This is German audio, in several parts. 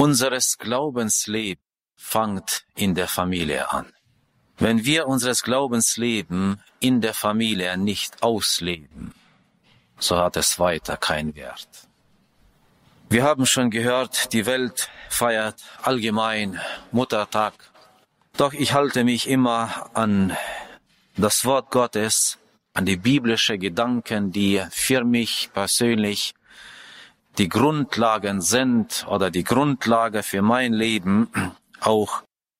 Unseres Glaubensleben fängt in der Familie an. Wenn wir unseres Glaubensleben in der Familie nicht ausleben, so hat es weiter keinen Wert. Wir haben schon gehört, die Welt feiert allgemein Muttertag. Doch ich halte mich immer an das Wort Gottes, an die biblischen Gedanken, die für mich persönlich die Grundlagen sind oder die Grundlage für mein Leben, auch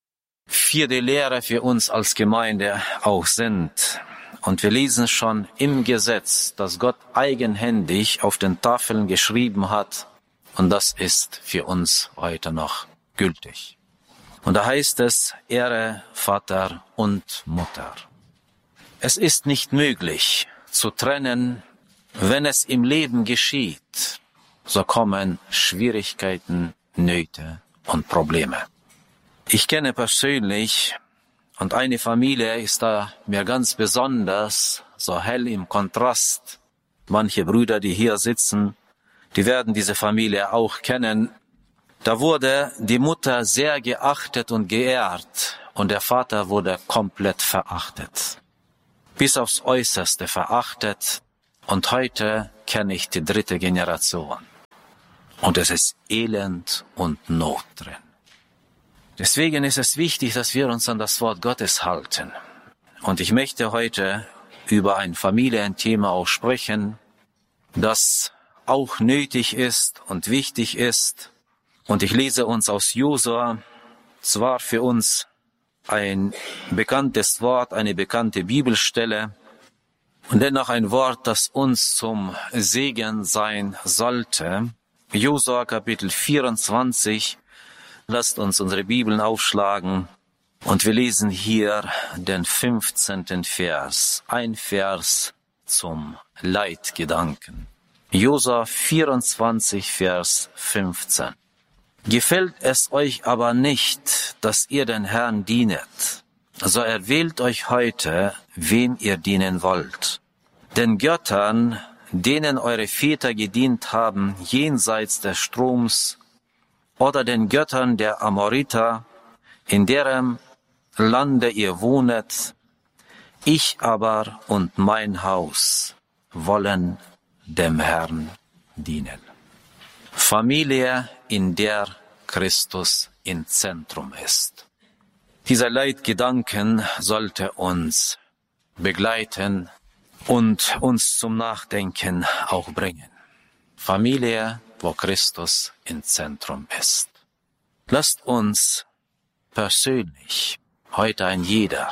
für die Lehre für uns als Gemeinde auch sind. Und wir lesen schon im Gesetz, dass Gott eigenhändig auf den Tafeln geschrieben hat, und das ist für uns heute noch gültig. Und da heißt es, Ehre Vater und Mutter. Es ist nicht möglich zu trennen, wenn es im Leben geschieht, so kommen Schwierigkeiten, Nöte und Probleme. Ich kenne persönlich, und eine Familie ist da mir ganz besonders, so hell im Kontrast. Manche Brüder, die hier sitzen, die werden diese Familie auch kennen. Da wurde die Mutter sehr geachtet und geehrt und der Vater wurde komplett verachtet. Bis aufs Äußerste verachtet, und heute kenne ich die 3. Generation. Und es ist Elend und Not drin. Deswegen ist es wichtig, dass wir uns an das Wort Gottes halten. Und ich möchte heute über ein Familienthema auch sprechen, das auch nötig ist und wichtig ist. Und ich lese uns aus Josua, zwar für uns ein bekanntes Wort, eine bekannte Bibelstelle, und dennoch ein Wort, das uns zum Segen sein sollte. Josua Kapitel 24, lasst uns unsere Bibeln aufschlagen und wir lesen hier den 15. Vers, ein Vers zum Leitgedanken. Josua 24, Vers 15. Gefällt es euch aber nicht, dass ihr den Herrn dienet, so erwählt euch heute, wem ihr dienen wollt. Den Göttern, denen eure Väter gedient haben, jenseits des Stroms, oder den Göttern der Amoriter, in deren Lande ihr wohnet. Ich aber und mein Haus wollen dem Herrn dienen. Familie, in der Christus im Zentrum ist. Dieser Leitgedanken sollte uns begleiten und uns zum Nachdenken auch bringen. Familie, wo Christus im Zentrum ist. Lasst uns persönlich heute ein jeder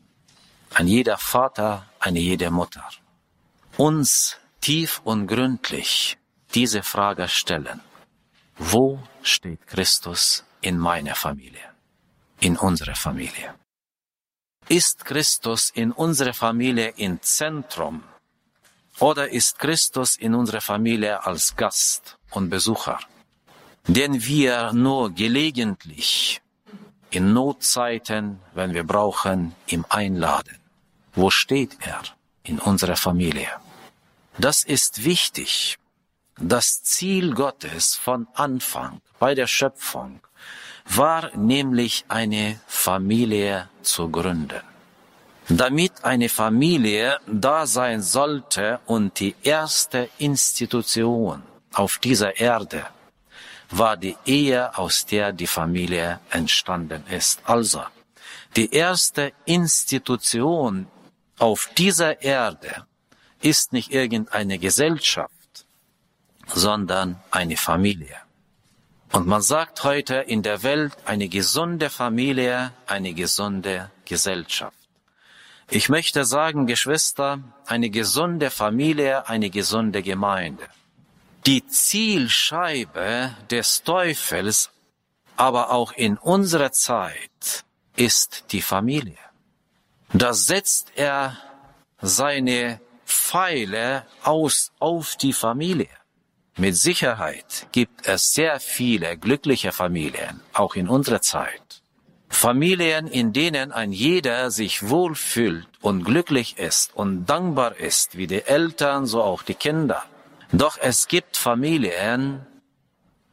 Vater, eine jede Mutter, uns tief und gründlich diese Frage stellen. Wo steht Christus in meiner Familie, in unserer Familie? Ist Christus in unserer Familie im Zentrum oder ist Christus in unserer Familie als Gast und Besucher, den wir nur gelegentlich in Notzeiten, wenn wir brauchen, ihm einladen? Wo steht er in unserer Familie? Das ist wichtig. Das Ziel Gottes von Anfang bei der Schöpfung war nämlich eine Familie zu gründen. Damit eine Familie da sein sollte und die erste Institution auf dieser Erde war die Ehe, aus der die Familie entstanden ist. Also, die erste Institution auf dieser Erde ist nicht irgendeine Gesellschaft, sondern eine Familie. Und man sagt heute in der Welt, eine gesunde Familie, eine gesunde Gesellschaft. Ich möchte sagen, Geschwister, eine gesunde Familie, eine gesunde Gemeinde. Die Zielscheibe des Teufels, aber auch in unserer Zeit, ist die Familie. Da setzt er seine Pfeile aus auf die Familie. Mit Sicherheit gibt es sehr viele glückliche Familien, auch in unserer Zeit. Familien, in denen ein jeder sich wohlfühlt und glücklich ist und dankbar ist, wie die Eltern, so auch die Kinder. Doch es gibt Familien,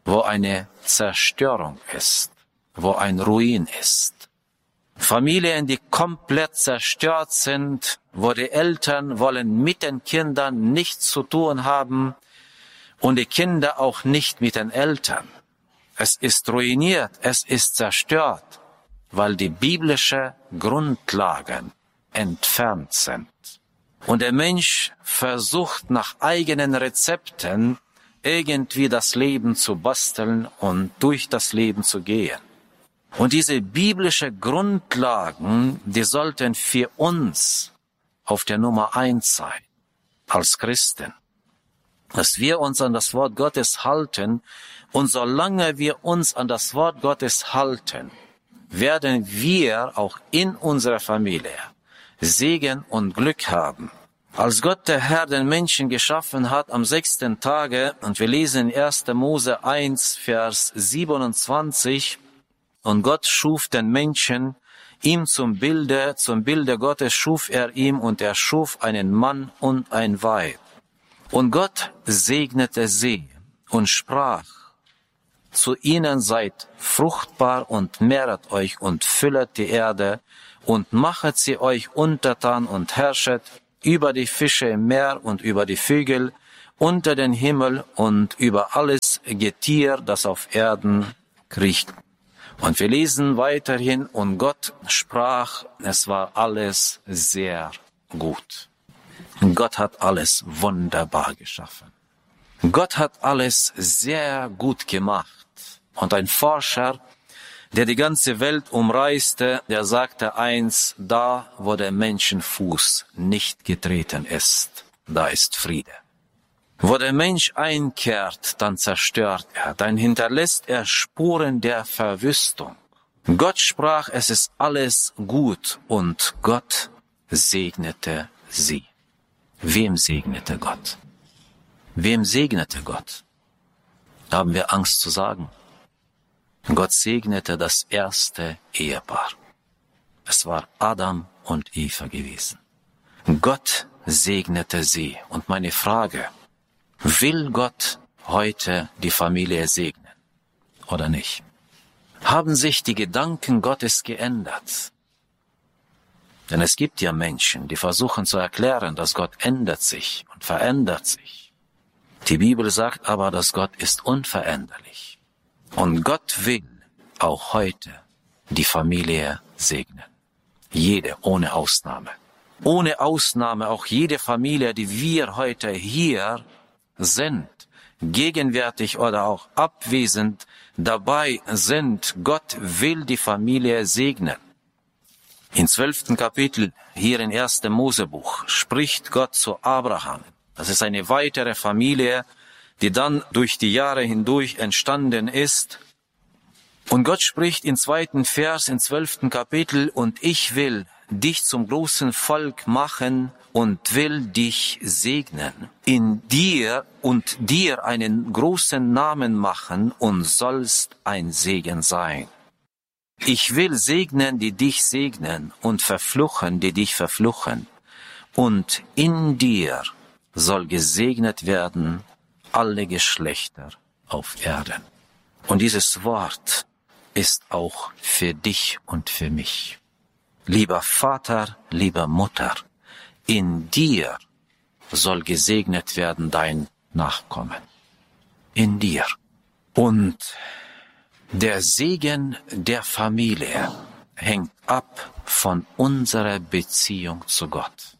wo eine Zerstörung ist, wo ein Ruin ist. Familien, die komplett zerstört sind, wo die Eltern wollen mit den Kindern nichts zu tun haben und die Kinder auch nicht mit den Eltern. Es ist ruiniert, es ist zerstört, weil die biblischen Grundlagen entfernt sind. Und der Mensch versucht nach eigenen Rezepten irgendwie das Leben zu basteln und durch das Leben zu gehen. Und diese biblischen Grundlagen, die sollten für uns auf der Nummer 1 sein, als Christen. Dass wir uns an das Wort Gottes halten, und solange wir uns an das Wort Gottes halten, werden wir auch in unserer Familie Segen und Glück haben. Als Gott der Herr den Menschen geschaffen hat am 6. Tage, und wir lesen in 1. Mose 1, Vers 27, und Gott schuf den Menschen, ihm zum Bilde Gottes schuf er ihm, und er schuf einen Mann und ein Weib. Und Gott segnete sie und sprach, zu ihnen seid fruchtbar und mehret euch und füllet die Erde und machet sie euch untertan und herrschet über die Fische im Meer und über die Vögel unter den Himmel und über alles Getier, das auf Erden kriecht. Und wir lesen weiterhin, und Gott sprach, es war alles sehr gut. Gott hat alles wunderbar geschaffen. Gott hat alles sehr gut gemacht. Und ein Forscher, der die ganze Welt umreiste, der sagte eins, da wo der Menschenfuß nicht getreten ist, da ist Friede. Wo der Mensch einkehrt, dann zerstört er, dann hinterlässt er Spuren der Verwüstung. Gott sprach, es ist alles gut, und Gott segnete sie. Wem segnete Gott? Wem segnete Gott? Haben wir Angst zu sagen? Gott segnete das erste Ehepaar. Es war Adam und Eva gewesen. Gott segnete sie. Und meine Frage, will Gott heute die Familie segnen oder nicht? Haben sich die Gedanken Gottes geändert? Denn es gibt ja Menschen, die versuchen zu erklären, dass Gott ändert sich und verändert sich. Die Bibel sagt aber, dass Gott ist unveränderlich. Und Gott will auch heute die Familie segnen. Jede, ohne Ausnahme. Ohne Ausnahme auch jede Familie, die wir heute hier sind, gegenwärtig oder auch abwesend dabei sind. Gott will die Familie segnen. Im 12. Kapitel, hier in 1. Mosebuch, spricht Gott zu Abraham. Das ist eine weitere Familie, die dann durch die Jahre hindurch entstanden ist. Und Gott spricht im 2. Vers, im 12. Kapitel, und ich will dich zum großen Volk machen und will dich segnen, in dir und dir einen großen Namen machen und sollst ein Segen sein. Ich will segnen, die dich segnen, und verfluchen, die dich verfluchen. Und in dir soll gesegnet werden alle Geschlechter auf Erden. Und dieses Wort ist auch für dich und für mich. Lieber Vater, lieber Mutter, in dir soll gesegnet werden dein Nachkommen. In dir. Und der Segen der Familie hängt ab von unserer Beziehung zu Gott.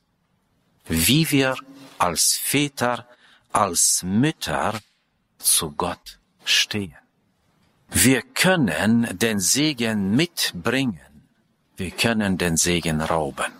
Wie wir als Väter, als Mütter zu Gott stehen. Wir können den Segen mitbringen. Wir können den Segen rauben.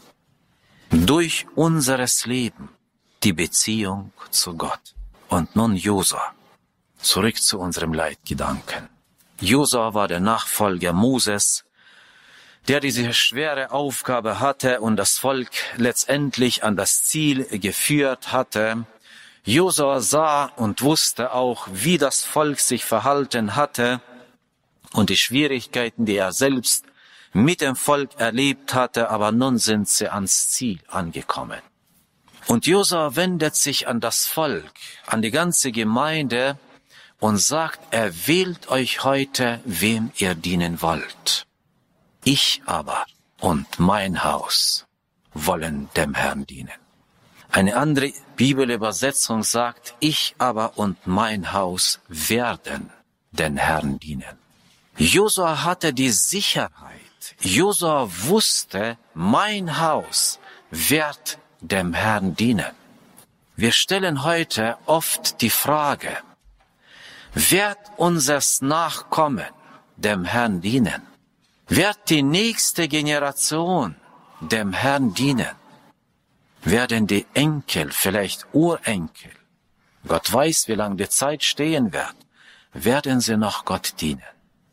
Durch unseres Leben die Beziehung zu Gott. Und nun Josua. Zurück zu unserem Leitgedanken. Josua war der Nachfolger Moses, der diese schwere Aufgabe hatte und das Volk letztendlich an das Ziel geführt hatte. Josua sah und wusste auch, wie das Volk sich verhalten hatte und die Schwierigkeiten, die er selbst mit dem Volk erlebt hatte, aber nun sind sie ans Ziel angekommen. Und Josua wendet sich an das Volk, an die ganze Gemeinde und sagt, er wählt euch heute, wem ihr dienen wollt. Ich aber und mein Haus wollen dem Herrn dienen. Eine andere Bibelübersetzung sagt, ich aber und mein Haus werden den Herrn dienen. Josua hatte die Sicherheit. Josua wusste, mein Haus wird dem Herrn dienen. Wir stellen heute oft die Frage, wird unseres Nachkommen dem Herrn dienen? Wird die nächste Generation dem Herrn dienen? Werden die Enkel, vielleicht Urenkel, Gott weiß, wie lange die Zeit stehen wird, werden sie noch Gott dienen?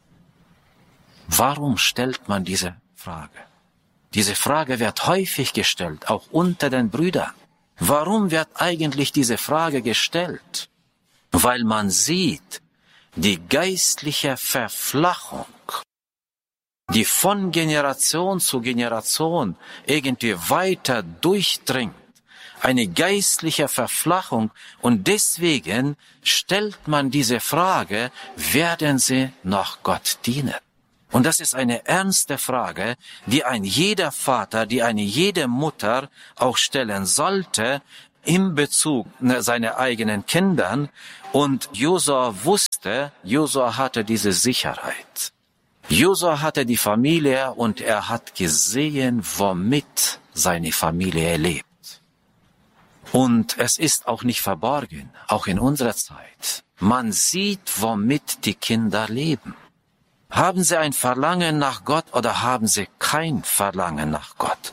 Warum stellt man diese Frage? Diese Frage wird häufig gestellt, auch unter den Brüdern. Warum wird eigentlich diese Frage gestellt? Weil man sieht, die geistliche Verflachung, die von Generation zu Generation irgendwie weiter durchdringt, eine geistliche Verflachung, und deswegen stellt man diese Frage, werden sie noch Gott dienen? Und das ist eine ernste Frage, die ein jeder Vater, die eine jede Mutter auch stellen sollte in Bezug seiner eigenen Kindern. Und Josua wusste, Josua hatte diese Sicherheit. Josua hatte die Familie und er hat gesehen, womit seine Familie lebt. Und es ist auch nicht verborgen, auch in unserer Zeit. Man sieht, womit die Kinder leben. Haben sie ein Verlangen nach Gott oder haben sie kein Verlangen nach Gott?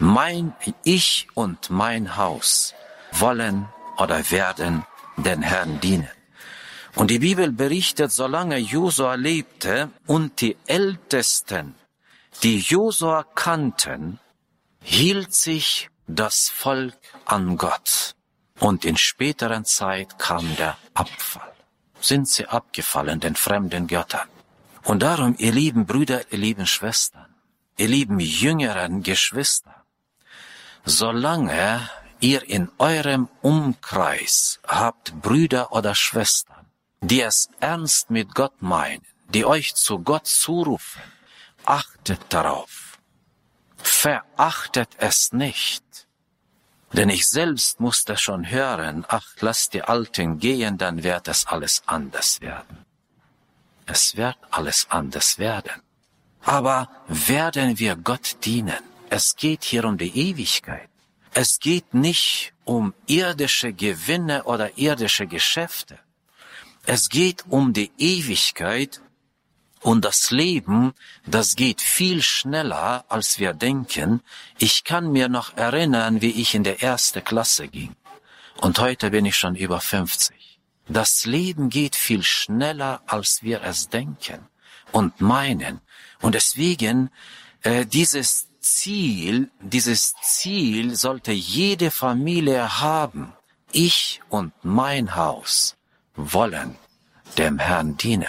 Ich und mein Haus wollen oder werden den Herrn dienen. Und die Bibel berichtet, solange Josua lebte und die Ältesten, die Josua kannten, hielt sich das Volk an Gott. Und in späteren Zeit kam der Abfall. Sind sie abgefallen, den fremden Göttern. Und darum, ihr lieben Brüder, ihr lieben Schwestern, ihr lieben jüngeren Geschwister, solange ihr in eurem Umkreis habt Brüder oder Schwestern, die es ernst mit Gott meinen, die euch zu Gott zurufen, achtet darauf. Verachtet es nicht. Denn ich selbst musste schon hören, ach, lasst die Alten gehen, dann wird es alles anders werden. Es wird alles anders werden. Aber werden wir Gott dienen? Es geht hier um die Ewigkeit. Es geht nicht um irdische Gewinne oder irdische Geschäfte. Es geht um die Ewigkeit, und das Leben, das geht viel schneller, als wir denken. Ich kann mir noch erinnern, wie ich in der 1. Klasse ging. Und heute bin ich schon über 50. Das Leben geht viel schneller, als wir es denken und meinen. Und deswegen, dieses Ziel sollte jede Familie haben. Ich und mein Haus wollen dem Herrn dienen.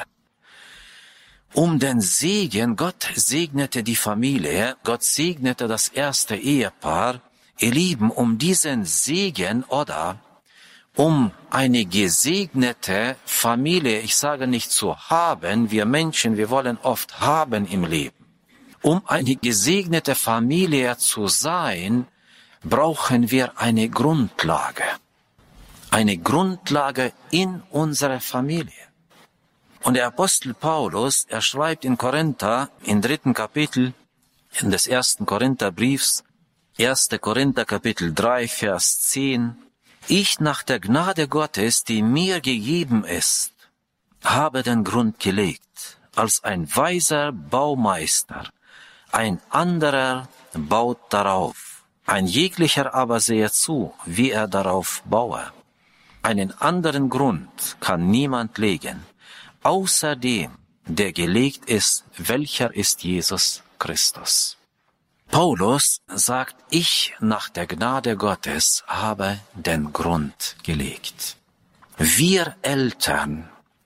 Um den Segen, Gott segnete die Familie, Gott segnete das erste Ehepaar. Ihr Lieben, um diesen Segen oder um eine gesegnete Familie, ich sage nicht zu haben, wir Menschen, wir wollen oft haben im Leben. Um eine gesegnete Familie zu sein, brauchen wir eine Grundlage. Eine Grundlage in unserer Familie. Und der Apostel Paulus, er schreibt in Korinther, im 3. Kapitel des 1. Korintherbriefs, 1. Korinther Kapitel 3, Vers 10, ich nach der Gnade Gottes, die mir gegeben ist, habe den Grund gelegt, als ein weiser Baumeister. Ein anderer baut darauf, ein jeglicher aber sehe zu, wie er darauf baue. Einen anderen Grund kann niemand legen, außer dem, der gelegt ist, welcher ist Jesus Christus. Paulus sagt, ich nach der Gnade Gottes habe den Grund gelegt. Wir Eltern,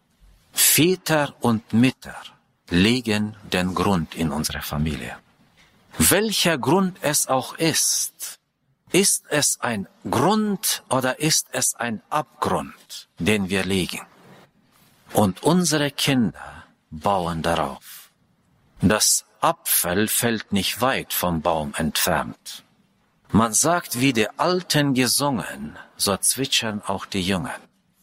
Väter und Mütter legen den Grund in unserer Familie. Welcher Grund es auch ist es ein Grund oder ist es ein Abgrund, den wir legen? Und unsere Kinder bauen darauf. Das Apfel fällt nicht weit vom Baum entfernt. Man sagt, wie die Alten gesungen, so zwitschern auch die Jungen.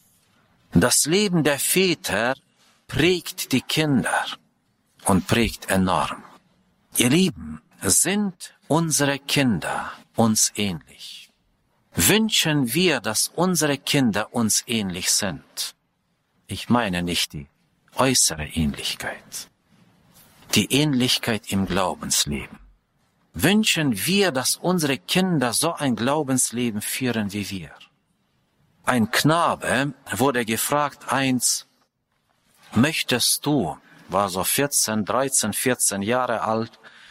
Das Leben der Väter prägt die Kinder und prägt enorm. Ihr Lieben, sind unsere Kinder uns ähnlich? Wünschen wir, dass unsere Kinder uns ähnlich sind? Ich meine nicht die äußere Ähnlichkeit, die Ähnlichkeit im Glaubensleben. Wünschen wir, dass unsere Kinder so ein Glaubensleben führen wie wir? Ein Knabe wurde gefragt einst, möchtest du, war so 13, 14 Jahre alt,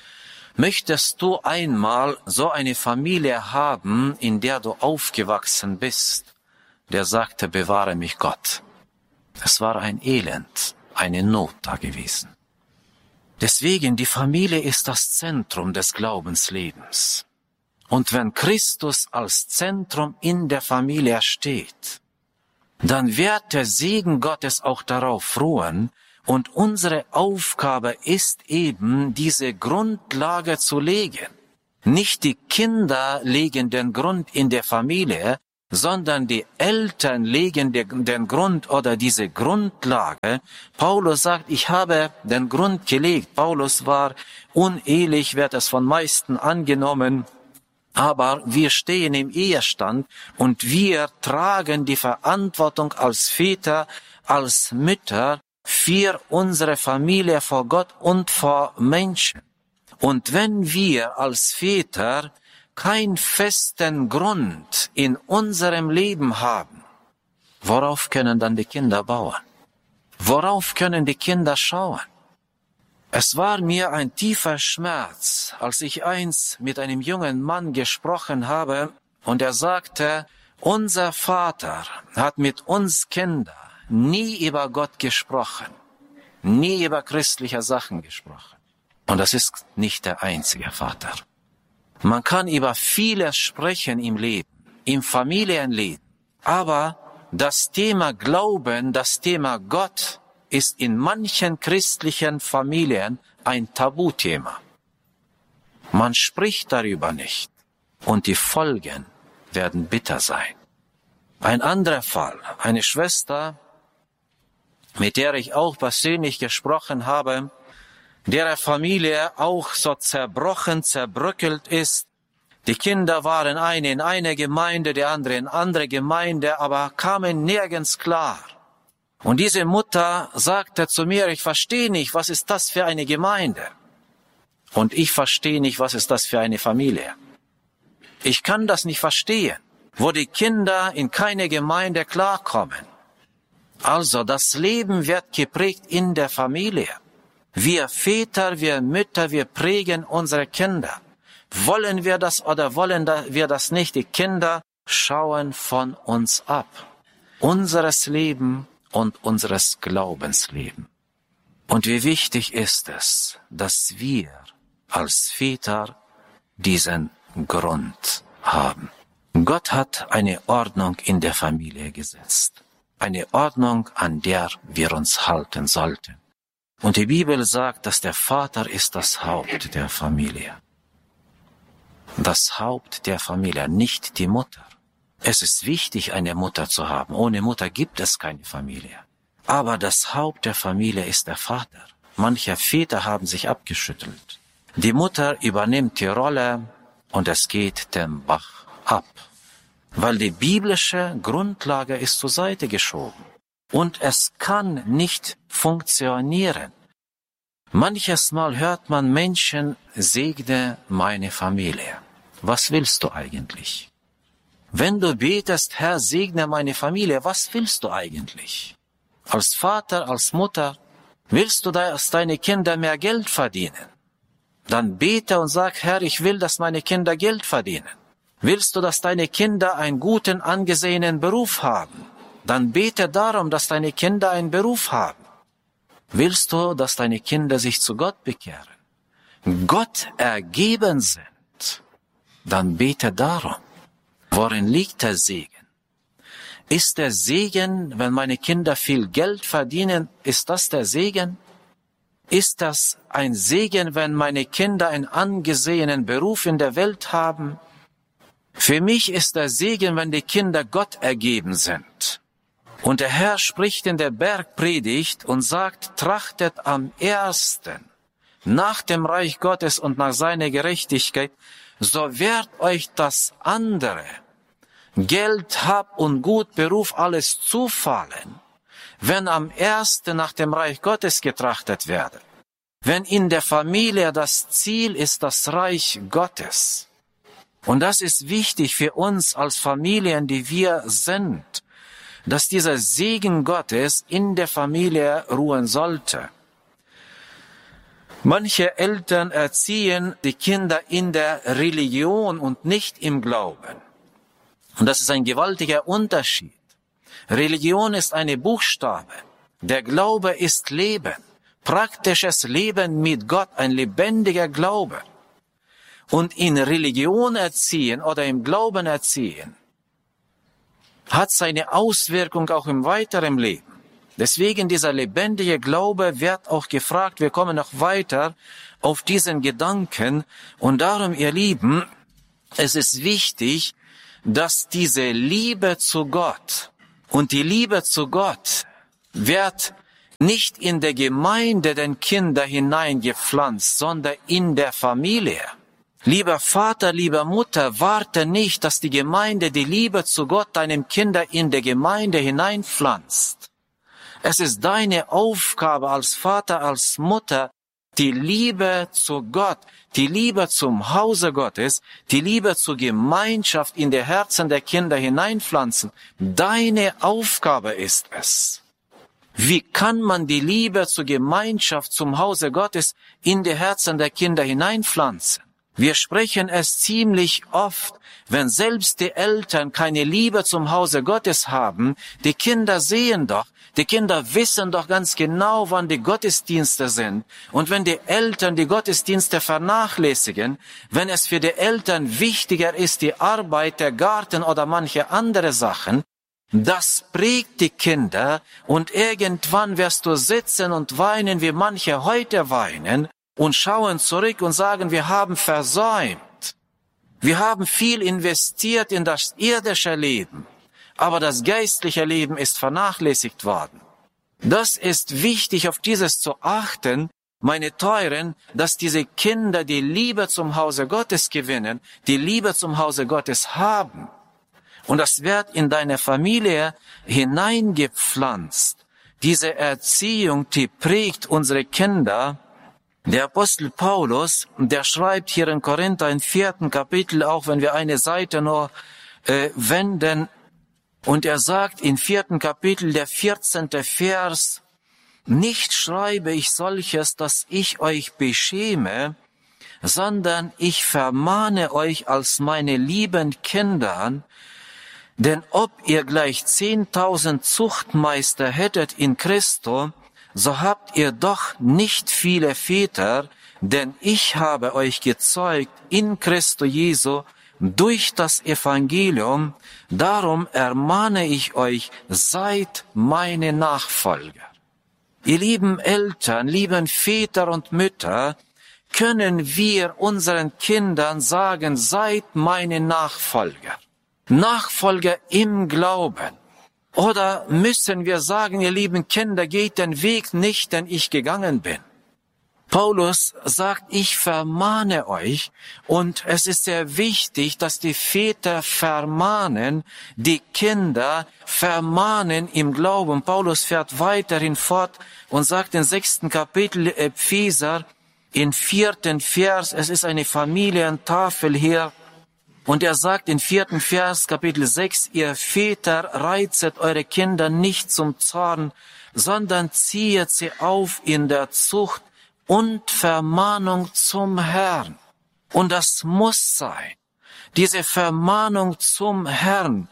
möchtest du einmal so eine Familie haben, in der du aufgewachsen bist? Der sagte, bewahre mich Gott. Es war ein Elend, eine Not da gewesen. Deswegen, die Familie ist das Zentrum des Glaubenslebens. Und wenn Christus als Zentrum in der Familie steht, dann wird der Segen Gottes auch darauf ruhen. Und unsere Aufgabe ist eben, diese Grundlage zu legen. Nicht die Kinder legen den Grund in der Familie, sondern die Eltern legen den Grund oder diese Grundlage. Paulus sagt, ich habe den Grund gelegt. Paulus war unehelich, wird es von meisten angenommen. Aber wir stehen im Ehestand und wir tragen die Verantwortung als Väter, als Mütter für unsere Familie vor Gott und vor Menschen. Und wenn wir als Väter keinen festen Grund in unserem Leben haben, worauf können dann die Kinder bauen? Worauf können die Kinder schauen? Es war mir ein tiefer Schmerz, als ich einst mit einem jungen Mann gesprochen habe und er sagte, unser Vater hat mit uns Kindern nie über Gott gesprochen, nie über christliche Sachen gesprochen. Und das ist nicht der einzige Vater. Man kann über vieles sprechen im Leben, im Familienleben, aber das Thema Glauben, das Thema Gott ist in manchen christlichen Familien ein Tabuthema. Man spricht darüber nicht und die Folgen werden bitter sein. Ein anderer Fall, eine Schwester, mit der ich auch persönlich gesprochen habe, deren Familie auch so zerbrochen, zerbröckelt ist. Die Kinder waren eine in eine Gemeinde, die andere in andere Gemeinde, aber kamen nirgends klar. Und diese Mutter sagte zu mir, ich verstehe nicht, was ist das für eine Gemeinde? Und ich verstehe nicht, was ist das für eine Familie? Ich kann das nicht verstehen, wo die Kinder in keine Gemeinde klarkommen. Also das Leben wird geprägt in der Familie. Wir Väter, wir Mütter, wir prägen unsere Kinder. Wollen wir das oder wollen wir das nicht? Die Kinder schauen von uns ab. Unseres Leben und unseres Glaubensleben. Und wie wichtig ist es, dass wir als Väter diesen Grund haben. Gott hat eine Ordnung in der Familie gesetzt. Eine Ordnung, an der wir uns halten sollten. Und die Bibel sagt, dass der Vater ist das Haupt der Familie. Das Haupt der Familie, nicht die Mutter. Es ist wichtig, eine Mutter zu haben. Ohne Mutter gibt es keine Familie. Aber das Haupt der Familie ist der Vater. Manche Väter haben sich abgeschüttelt. Die Mutter übernimmt die Rolle und es geht den Bach ab. Weil die biblische Grundlage ist zur Seite geschoben. Und es kann nicht funktionieren. Manches Mal hört man Menschen, segne meine Familie. Was willst du eigentlich? Wenn du betest, Herr, segne meine Familie, was willst du eigentlich? Als Vater, als Mutter, willst du, dass deine Kinder mehr Geld verdienen? Dann bete und sag, Herr, ich will, dass meine Kinder Geld verdienen. Willst du, dass deine Kinder einen guten, angesehenen Beruf haben? Dann bete darum, dass deine Kinder einen Beruf haben. Willst du, dass deine Kinder sich zu Gott bekehren, Gott ergeben sind? Dann bete darum. Worin liegt der Segen? Ist der Segen, wenn meine Kinder viel Geld verdienen, ist das der Segen? Ist das ein Segen, wenn meine Kinder einen angesehenen Beruf in der Welt haben? Für mich ist der Segen, wenn die Kinder Gott ergeben sind. Und der Herr spricht in der Bergpredigt und sagt, trachtet am ersten nach dem Reich Gottes und nach seiner Gerechtigkeit, so wird euch das andere, Geld, Hab und Gut, Beruf, alles zufallen, wenn am ersten nach dem Reich Gottes getrachtet werde. Wenn in der Familie das Ziel ist, das Reich Gottes. Und das ist wichtig für uns als Familien, die wir sind, dass dieser Segen Gottes in der Familie ruhen sollte. Manche Eltern erziehen die Kinder in der Religion und nicht im Glauben. Und das ist ein gewaltiger Unterschied. Religion ist eine Buchstabe. Der Glaube ist Leben. Praktisches Leben mit Gott, ein lebendiger Glaube. Und in Religion erziehen oder im Glauben erziehen, hat seine Auswirkung auch im weiteren Leben. Deswegen dieser lebendige Glaube wird auch gefragt. Wir kommen noch weiter auf diesen Gedanken. Und darum, ihr Lieben, es ist wichtig, dass diese Liebe zu Gott und die Liebe zu Gott wird nicht in der Gemeinde den Kinder hineingepflanzt, sondern in der Familie. Lieber Vater, lieber Mutter, warte nicht, dass die Gemeinde die Liebe zu Gott deinem Kinder in der Gemeinde hineinpflanzt. Es ist deine Aufgabe als Vater, als Mutter, die Liebe zu Gott, die Liebe zum Hause Gottes, die Liebe zur Gemeinschaft in die Herzen der Kinder hineinpflanzen. Deine Aufgabe ist es. Wie kann man die Liebe zur Gemeinschaft zum Hause Gottes in die Herzen der Kinder hineinpflanzen? Wir sprechen es ziemlich oft, wenn selbst die Eltern keine Liebe zum Hause Gottes haben. Die Kinder sehen doch, die Kinder wissen doch ganz genau, wann die Gottesdienste sind. Und wenn die Eltern die Gottesdienste vernachlässigen, wenn es für die Eltern wichtiger ist, die Arbeit, der Garten oder manche andere Sachen, das prägt die Kinder und irgendwann wirst du sitzen und weinen, wie manche heute weinen, und schauen zurück und sagen, wir haben versäumt. Wir haben viel investiert in das irdische Leben, aber das geistliche Leben ist vernachlässigt worden. Das ist wichtig, auf dieses zu achten, meine Teuren, dass diese Kinder die Liebe zum Hause Gottes gewinnen, die Liebe zum Hause Gottes haben. Und das wird in deine Familie hineingepflanzt. Diese Erziehung, die prägt unsere Kinder. Der Apostel Paulus, der schreibt hier in Korinther im 4. Kapitel, auch wenn wir eine Seite nur wenden, und er sagt im 4. Kapitel, der 14. Vers, nicht schreibe ich solches, dass ich euch beschäme, sondern ich vermahne euch als meine lieben Kinder, denn ob ihr gleich 10.000 Zuchtmeister hättet in Christo, so habt ihr doch nicht viele Väter, denn ich habe euch gezeugt in Christo Jesu durch das Evangelium, darum ermahne ich euch, seid meine Nachfolger. Ihr lieben Eltern, lieben Väter und Mütter, können wir unseren Kindern sagen, seid meine Nachfolger. Nachfolger im Glauben. Oder müssen wir sagen, ihr lieben Kinder, geht den Weg nicht, den ich gegangen bin. Paulus sagt, ich vermahne euch, und es ist sehr wichtig, dass die Väter vermahnen, die Kinder vermahnen im Glauben. Paulus fährt weiterhin fort und sagt im 6. Kapitel Epheser, im 4. Vers, es ist eine Familientafel hier, und er sagt in 4. Vers, Kapitel 6, ihr Väter, reizet eure Kinder nicht zum Zorn, sondern ziehet sie auf in der Zucht und Vermahnung zum Herrn. Und das muss sein, diese Vermahnung zum Herrn.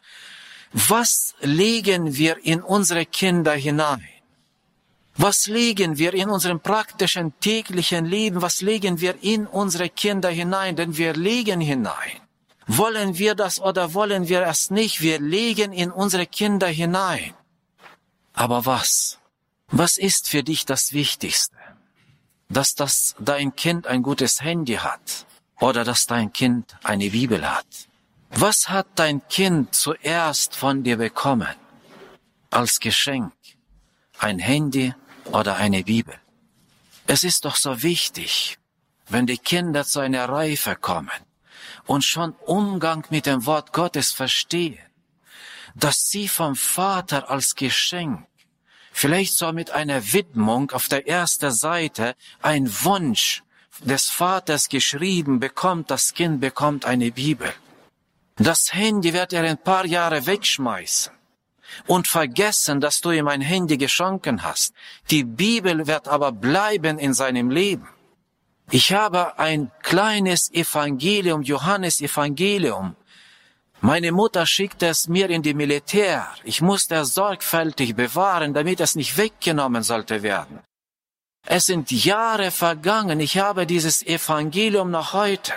Was legen wir in unsere Kinder hinein? Was legen wir in unserem praktischen täglichen Leben? Was legen wir in unsere Kinder hinein? Denn wir legen hinein. Wollen wir das oder wollen wir es nicht? Wir legen in unsere Kinder hinein. Aber was? Was ist für dich das Wichtigste? Dass dein Kind ein gutes Handy hat oder dass dein Kind eine Bibel hat? Was hat dein Kind zuerst von dir bekommen? Als Geschenk? Ein Handy oder eine Bibel? Es ist doch so wichtig, wenn die Kinder zu einer Reife kommen und schon Umgang mit dem Wort Gottes verstehen, dass sie vom Vater als Geschenk, vielleicht so mit einer Widmung auf der ersten Seite, ein Wunsch des Vaters geschrieben bekommt, das Kind bekommt eine Bibel. Das Handy wird er ein paar Jahre wegschmeißen und vergessen, dass du ihm ein Handy geschenkt hast. Die Bibel wird aber bleiben in seinem Leben. Ich habe ein kleines Evangelium, Johannes-Evangelium. Meine Mutter schickte es mir in die Militär. Ich musste es sorgfältig bewahren, damit es nicht weggenommen sollte werden. Es sind Jahre vergangen. Ich habe dieses Evangelium noch heute.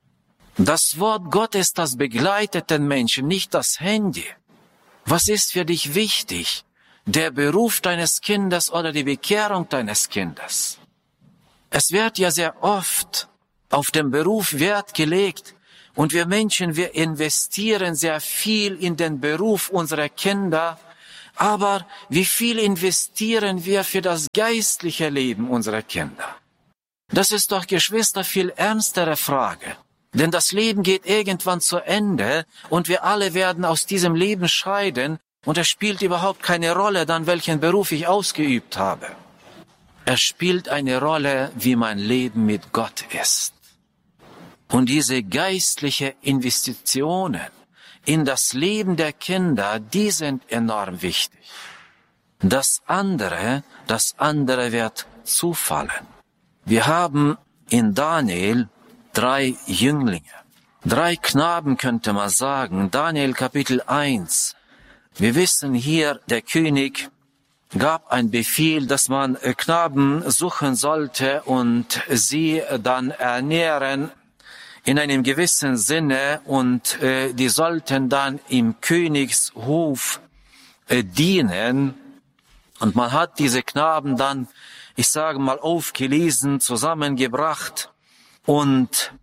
Das Wort Gottes, das begleitet den Menschen, nicht das Handy. Was ist für dich wichtig? Der Beruf deines Kindes oder die Bekehrung deines Kindes? Es wird ja sehr oft auf den Beruf Wert gelegt und wir Menschen, wir investieren sehr viel in den Beruf unserer Kinder, aber wie viel investieren wir für das geistliche Leben unserer Kinder? Das ist doch, Geschwister, viel ernstere Frage. Denn das Leben geht irgendwann zu Ende und wir alle werden aus diesem Leben scheiden und es spielt überhaupt keine Rolle dann, welchen Beruf ich ausgeübt habe. Es spielt eine Rolle, wie mein Leben mit Gott ist. Und diese geistliche Investitionen in das Leben der Kinder, die sind enorm wichtig. Das andere wird zufallen. Wir haben in Daniel 3 Jünglinge, 3 Knaben könnte man sagen. Daniel Kapitel 1. Wir wissen hier, der König gab einen Befehl, dass man Knaben suchen sollte und sie dann ernähren in einem gewissen Sinne und die sollten dann im Königshof dienen. Und man hat diese Knaben dann, ich sage mal, aufgelesen, zusammengebracht. Und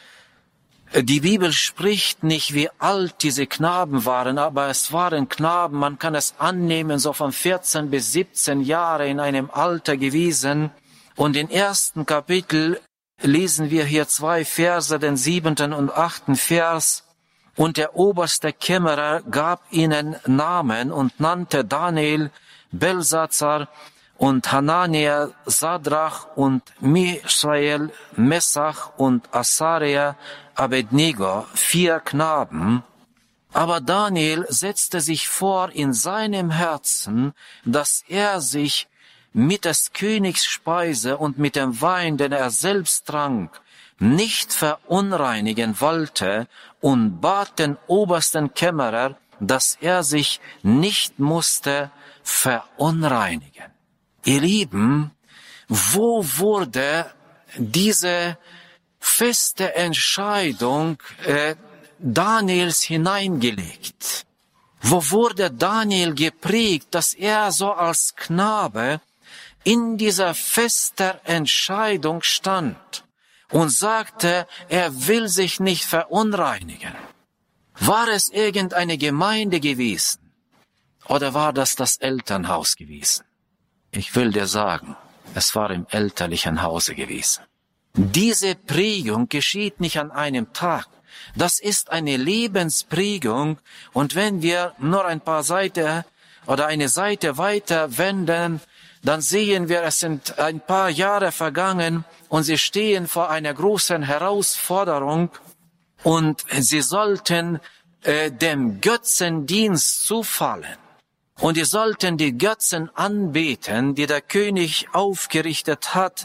die Bibel spricht nicht, wie alt diese Knaben waren, aber es waren Knaben, man kann es annehmen, so von 14 bis 17 Jahre in einem Alter gewesen. Und im 1. Kapitel lesen wir hier 2 Verse, den 7. und 8. Vers. Und der oberste Kämmerer gab ihnen Namen und nannte Daniel, Belsatzar und Hanania, Sadrach und Misael, Messach und Asaria, Abednego, 4 Knaben. Aber Daniel setzte sich vor in seinem Herzen, dass er sich mit des Königs Speise und mit dem Wein, den er selbst trank, nicht verunreinigen wollte und bat den obersten Kämmerer, dass er sich nicht musste verunreinigen. Ihr Lieben, wo wurde diese feste Entscheidung Daniels hineingelegt? Wo wurde Daniel geprägt, dass er so als Knabe in dieser festen Entscheidung stand und sagte, er will sich nicht verunreinigen? War es irgendeine Gemeinde gewesen oder war das Elternhaus gewesen? Ich will dir sagen, es war im elterlichen Hause gewesen. Diese Prägung geschieht nicht an einem Tag. Das ist eine Lebensprägung. Und wenn wir nur ein paar Seiten oder eine Seite weiter wenden, dann sehen wir, es sind ein paar Jahre vergangen und sie stehen vor einer großen Herausforderung und sie sollten dem Götzendienst zufallen. Und die sollten die Götzen anbeten, die der König aufgerichtet hat.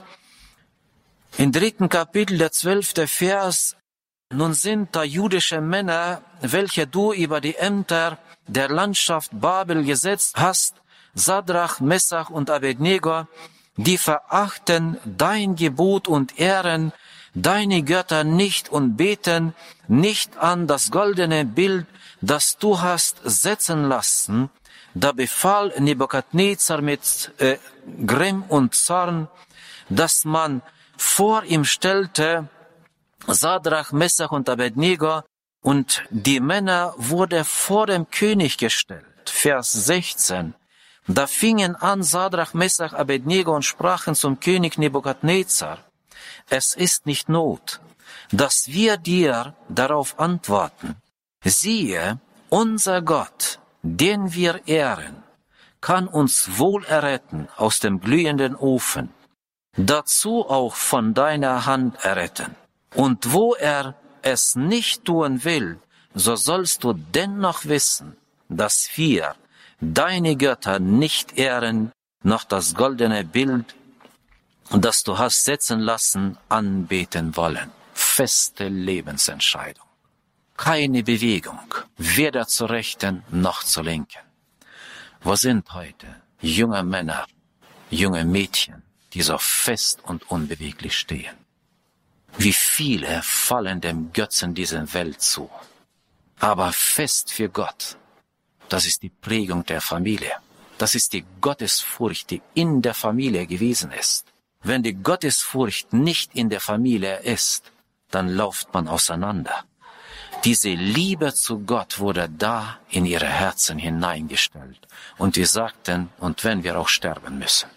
Im 3. Kapitel, der 12. Vers, nun sind da jüdische Männer, welche du über die Ämter der Landschaft Babel gesetzt hast, Sadrach, Messach und Abednego, die verachten dein Gebot und ehren deine Götter nicht und beten nicht an das goldene Bild, das du hast setzen lassen. Da befahl Nebukadnezar mit Grimm und Zorn, dass man vor ihm stellte Sadrach, Mesach und Abednego, und die Männer wurde vor dem König gestellt. Vers 16. Da fingen an Sadrach, Mesach, Abednego und sprachen zum König Nebukadnezar: Es ist nicht Not, dass wir dir darauf antworten. Siehe, unser Gott, den wir ehren, kann uns wohl erretten aus dem glühenden Ofen, dazu auch von deiner Hand erretten. Und wo er es nicht tun will, so sollst du dennoch wissen, dass wir deine Götter nicht ehren, noch das goldene Bild, das du hast setzen lassen, anbeten wollen. Feste Lebensentscheidung. Keine Bewegung, weder zur Rechten noch zur Linken. Wo sind heute junge Männer, junge Mädchen, die so fest und unbeweglich stehen? Wie viele fallen dem Götzen dieser Welt zu? Aber fest für Gott, das ist die Prägung der Familie. Das ist die Gottesfurcht, die in der Familie gewesen ist. Wenn die Gottesfurcht nicht in der Familie ist, dann läuft man auseinander. Diese Liebe zu Gott wurde da in ihre Herzen hineingestellt. Und wir sagten, und wenn wir auch sterben müssen.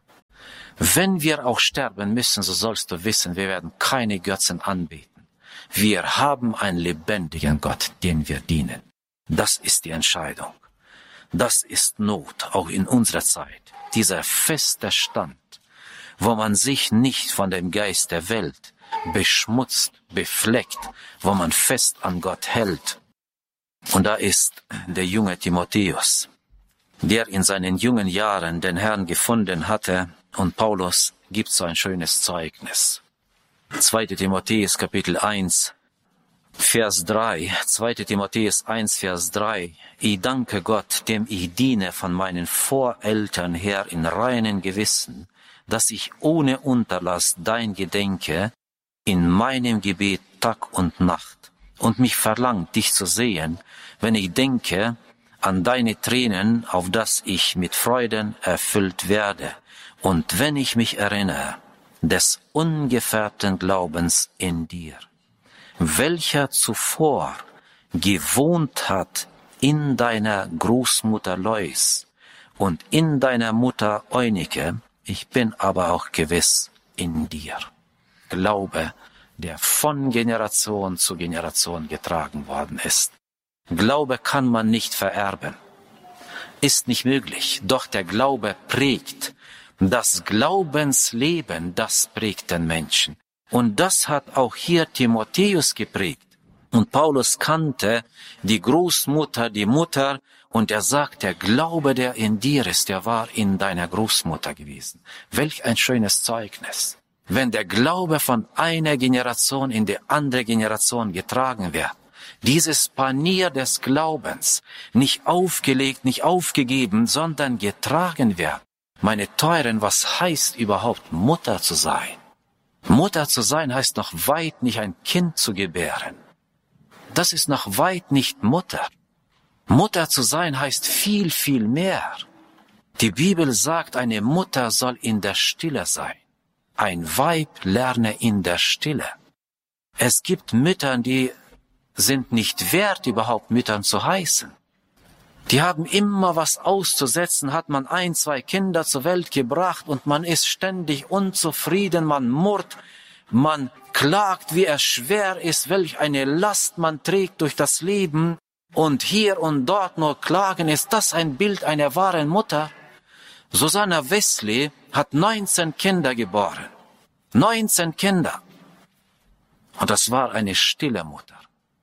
Wenn wir auch sterben müssen, so sollst du wissen, wir werden keine Götzen anbeten. Wir haben einen lebendigen Gott, den wir dienen. Das ist die Entscheidung. Das ist Not, auch in unserer Zeit. Dieser feste Stand, wo man sich nicht von dem Geist der Welt beschmutzt, befleckt, wo man fest an Gott hält. Und da ist der junge Timotheus, der in seinen jungen Jahren den Herrn gefunden hatte, und Paulus gibt so ein schönes Zeugnis. 2. Timotheus Kapitel 1, Vers 3, 2. Timotheus 1, Vers 3. Ich danke Gott, dem ich diene von meinen Voreltern her in reinen Gewissen, dass ich ohne Unterlass dein gedenke in meinem Gebet Tag und Nacht und mich verlangt, dich zu sehen, wenn ich denke an deine Tränen, auf das ich mit Freuden erfüllt werde, und wenn ich mich erinnere des ungefärbten Glaubens in dir, welcher zuvor gewohnt hat in deiner Großmutter Lois und in deiner Mutter Eunike, ich bin aber auch gewiss in dir. Glaube, der von Generation zu Generation getragen worden ist. Glaube kann man nicht vererben. Ist nicht möglich. Doch der Glaube prägt. Das Glaubensleben, das prägt den Menschen. Und das hat auch hier Timotheus geprägt. Und Paulus kannte die Großmutter, die Mutter, und er sagt, der Glaube, der in dir ist, der war in deiner Großmutter gewesen. Welch ein schönes Zeugnis. Wenn der Glaube von einer Generation in die andere Generation getragen wird, dieses Panier des Glaubens nicht aufgelegt, nicht aufgegeben, sondern getragen wird. Meine Teuren, was heißt überhaupt Mutter zu sein? Mutter zu sein heißt noch weit nicht ein Kind zu gebären. Das ist noch weit nicht Mutter. Mutter zu sein heißt viel, viel mehr. Die Bibel sagt, eine Mutter soll in der Stille sein. Ein Weib lerne in der Stille. Es gibt Mütter, die sind nicht wert, überhaupt Müttern zu heißen. Die haben immer was auszusetzen, hat man 1, 2 Kinder zur Welt gebracht und man ist ständig unzufrieden, man murrt, man klagt, wie es schwer ist, welch eine Last man trägt durch das Leben und hier und dort nur klagen. Ist das ein Bild einer wahren Mutter? Susanna Wesley hat 19 Kinder geboren. 19 Kinder. Und das war eine stille Mutter,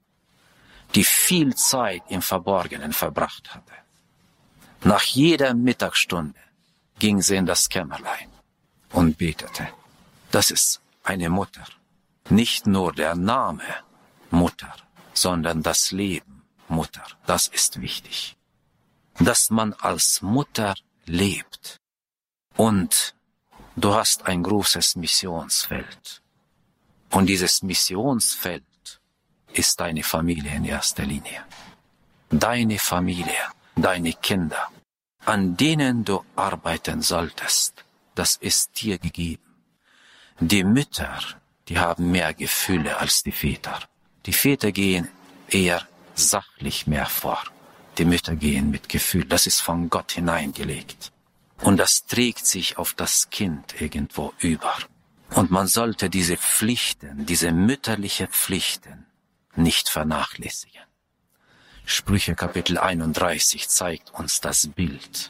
die viel Zeit im Verborgenen verbracht hatte. Nach jeder Mittagsstunde ging sie in das Kämmerlein und betete. Das ist eine Mutter. Nicht nur der Name Mutter, sondern das Leben Mutter. Das ist wichtig. Dass man als Mutter lebt. Und du hast ein großes Missionsfeld. Und dieses Missionsfeld ist deine Familie in erster Linie. Deine Familie, deine Kinder, an denen du arbeiten solltest, das ist dir gegeben. Die Mütter, die haben mehr Gefühle als die Väter. Die Väter gehen eher sachlich mehr vor. Die Mütter gehen mit Gefühl. Das ist von Gott hineingelegt. Und das trägt sich auf das Kind irgendwo über. Und man sollte diese Pflichten, diese mütterliche Pflichten nicht vernachlässigen. Sprüche Kapitel 31 zeigt uns das Bild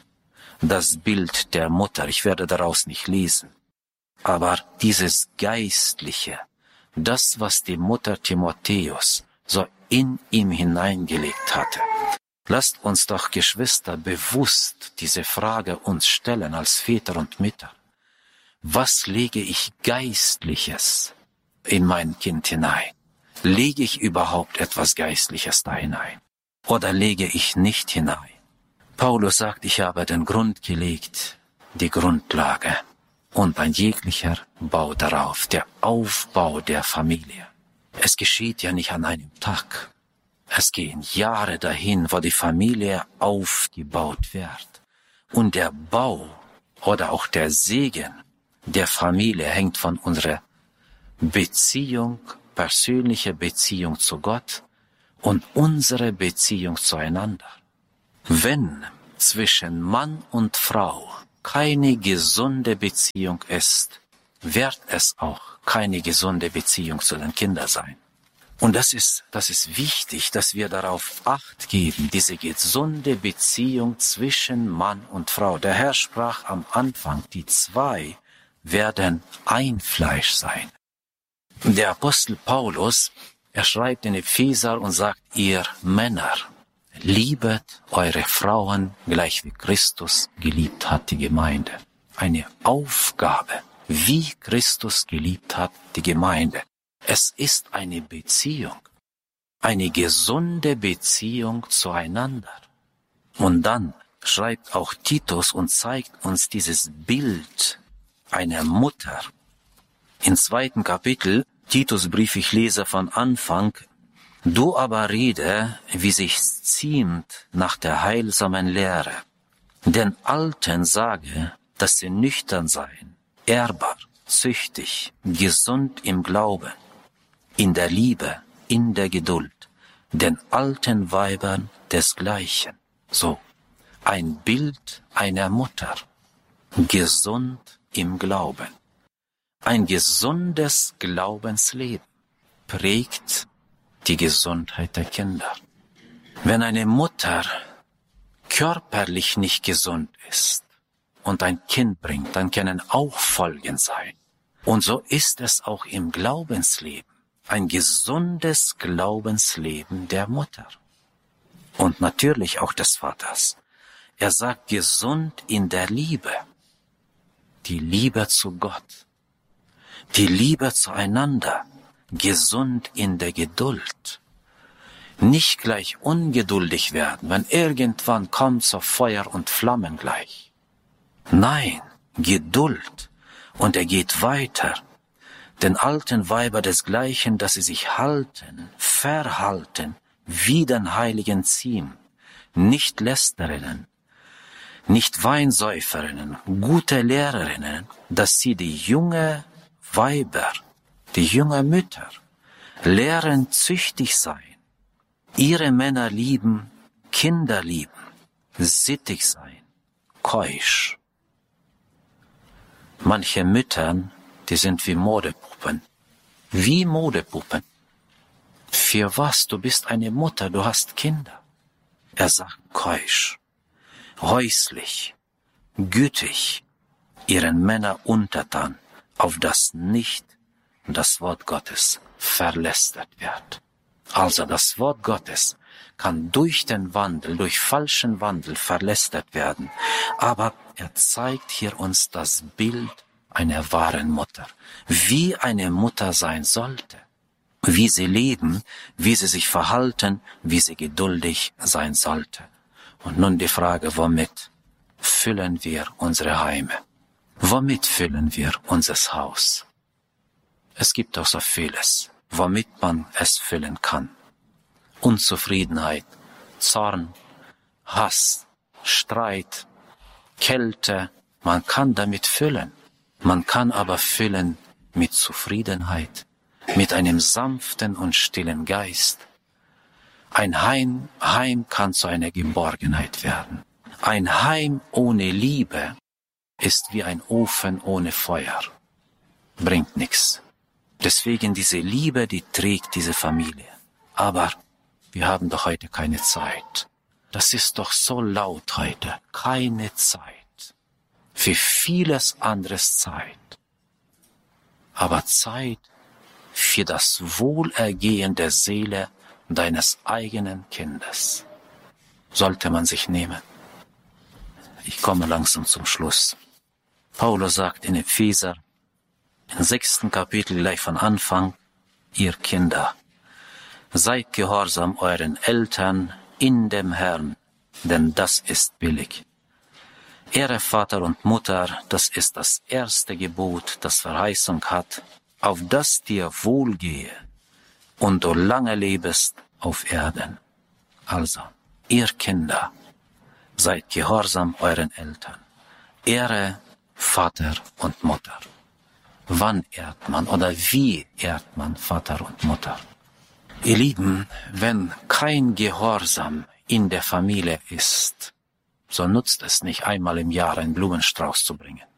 der Mutter. Ich werde daraus nicht lesen. Aber dieses Geistliche, das, was die Mutter Timotheus so in ihm hineingelegt hatte. Lasst uns doch, Geschwister, bewusst diese Frage uns stellen als Väter und Mütter. Was lege ich Geistliches in mein Kind hinein? Lege ich überhaupt etwas Geistliches da hinein? Oder lege ich nicht hinein? Paulus sagt, ich habe den Grund gelegt, die Grundlage, und ein jeglicher Bau darauf, der Aufbau der Familie. Es geschieht ja nicht an einem Tag. Es gehen Jahre dahin, wo die Familie aufgebaut wird. Und der Bau oder auch der Segen der Familie hängt von unserer Beziehung, persönliche Beziehung zu Gott und unsere Beziehung zueinander. Wenn zwischen Mann und Frau keine gesunde Beziehung ist, wird es auch keine gesunde Beziehung zu den Kindern sein. Und das ist wichtig, dass wir darauf Acht geben, diese gesunde Beziehung zwischen Mann und Frau. Der Herr sprach am Anfang, die zwei werden ein Fleisch sein. Der Apostel Paulus, er schreibt in Epheser und sagt, ihr Männer, liebet eure Frauen, gleich wie Christus geliebt hat die Gemeinde. Eine Aufgabe, wie Christus geliebt hat die Gemeinde. Es ist eine Beziehung, eine gesunde Beziehung zueinander. Und dann schreibt auch Titus und zeigt uns dieses Bild einer Mutter. Im 2. Kapitel, Titusbrief, ich lese von Anfang, du aber rede, wie sich's ziemt nach der heilsamen Lehre. Den Alten sage, dass sie nüchtern seien, ehrbar, züchtig, gesund im Glauben, in der Liebe, in der Geduld, den alten Weibern desgleichen. So, ein Bild einer Mutter, gesund im Glauben. Ein gesundes Glaubensleben prägt die Gesundheit der Kinder. Wenn eine Mutter körperlich nicht gesund ist und ein Kind bringt, dann können auch Folgen sein. Und so ist es auch im Glaubensleben. Ein gesundes Glaubensleben der Mutter. Und natürlich auch des Vaters. Er sagt, gesund in der Liebe. Die Liebe zu Gott. Die Liebe zueinander. Gesund in der Geduld. Nicht gleich ungeduldig werden, wenn irgendwann kommt so Feuer und Flammen gleich. Nein, Geduld. Und er geht weiter. Den alten Weiber desgleichen, dass sie sich halten, verhalten, wie den Heiligen ziemt, nicht Lästerinnen, nicht Weinsäuferinnen, gute Lehrerinnen, dass sie die junge Weiber, die junge Mütter, lehren züchtig sein, ihre Männer lieben, Kinder lieben, sittig sein, keusch. Manche Müttern, die sind wie Modepuppen. Wie Modepuppen. Für was? Du bist eine Mutter, du hast Kinder. Er sagt keusch, häuslich, gütig, ihren Männer untertan, auf das nicht das Wort Gottes verlästert wird. Also das Wort Gottes kann durch den Wandel, durch falschen Wandel verlästert werden. Aber er zeigt hier uns das Bild einer wahren Mutter, wie eine Mutter sein sollte, wie sie leben, wie sie sich verhalten, wie sie geduldig sein sollte. Und nun die Frage, womit füllen wir unsere Heime? Womit füllen wir unser Haus? Es gibt auch so vieles, womit man es füllen kann. Unzufriedenheit, Zorn, Hass, Streit, Kälte, man kann damit füllen. Man kann aber füllen mit Zufriedenheit, mit einem sanften und stillen Geist. Ein Heim kann zu einer Geborgenheit werden. Ein Heim ohne Liebe ist wie ein Ofen ohne Feuer. Bringt nichts. Deswegen diese Liebe, die trägt diese Familie. Aber wir haben doch heute keine Zeit. Das ist doch so laut heute. Keine Zeit. Für vieles anderes Zeit. Aber Zeit für das Wohlergehen der Seele deines eigenen Kindes sollte man sich nehmen. Ich komme langsam zum Schluss. Paulus sagt in Epheser, im 6. Kapitel gleich von Anfang, ihr Kinder, seid gehorsam euren Eltern in dem Herrn, denn das ist billig. Ehre Vater und Mutter, das ist das erste Gebot, das Verheißung hat, auf das dir wohlgehe und du lange lebest auf Erden. Also, ihr Kinder, seid gehorsam euren Eltern. Ehre Vater und Mutter. Wann ehrt man oder wie ehrt man Vater und Mutter? Ihr Lieben, wenn kein Gehorsam in der Familie ist, so nutzt es nicht einmal im Jahr einen Blumenstrauß zu bringen.